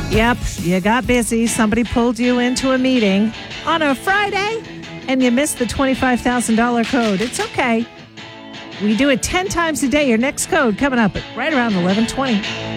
Yep, you got busy. Somebody pulled you into a meeting on a Friday, and you missed the $25,000 code. It's okay. We do it 10 times a day. Your next code coming up at right around 11:20.